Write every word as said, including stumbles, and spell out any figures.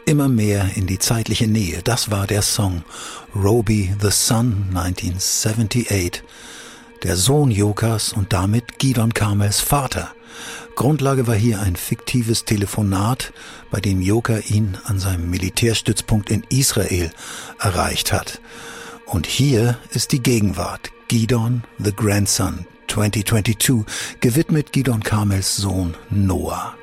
Immer mehr in die zeitliche Nähe, das war der Song Roby the Sun neunzehnhundertachtundsiebzig, der Sohn Jokas und damit Gidon Karmels Vater. Grundlage war hier ein fiktives Telefonat, bei dem Joka ihn an seinem Militärstützpunkt in Israel erreicht hat. Und hier ist die Gegenwart, Gidon the Grandson zwanzig zweiundzwanzig, gewidmet Gidon Karmels Sohn Noah.